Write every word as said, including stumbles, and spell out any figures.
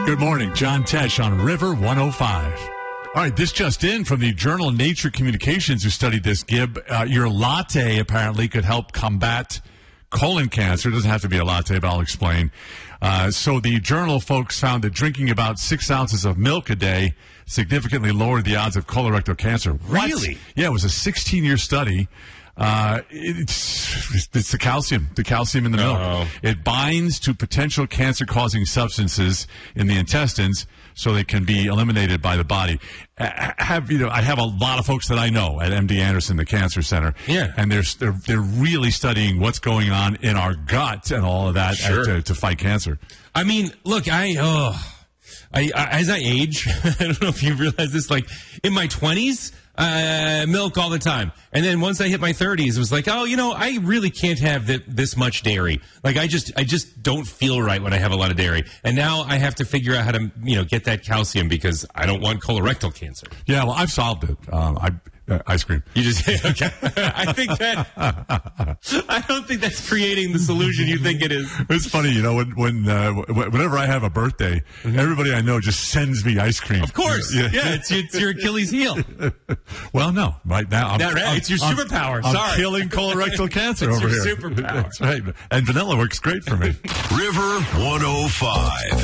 Good morning, John Tesh on River one oh five. All right, this just in from the Journal Nature Communications who studied this, Gib. Uh, your latte apparently could help combat colon cancer. It doesn't have to be a latte, but I'll explain. Uh, so the journal folks found that drinking about six ounces of milk a day significantly lowered the odds of colorectal cancer. Really? What? Yeah, it was a sixteen-year study. Uh, it's, it's the calcium, the calcium in the milk. Uh-oh. It binds to potential cancer-causing substances in the intestines so they can be eliminated by the body. I have, you know, I have a lot of folks that I know at M D Anderson, the Cancer Center. Yeah. And they're, they're, they're really studying what's going on in our gut and all of that Sure. to, to fight cancer. I mean, look, I, oh, I, I, as I age, I don't know if you realize this, like, in my twenties, uh, milk all the time. And then once I hit my thirties, it was like, oh, you know, I really can't have th- this much dairy. Like, I just, I just don't feel right when I have a lot of dairy. And now I have to figure out how to, you know, get that calcium because I don't want colorectal cancer. Yeah, well, I've solved it. Um, I, uh, ice cream. You just, okay. I think that, I don't think that's creating the solution you think it is. It's funny, you know, when, when uh, whenever I have a birthday, mm-hmm. everybody I know just sends me ice cream. Of course. Yeah, yeah it's, it's your Achilles heel. Well, no. Right now, I'm, Not right. I'm, it's your I'm, superpower. I'm Sorry. killing colorectal cancer it's over your here. Superpower. That's right. And vanilla works great for me. River one oh five.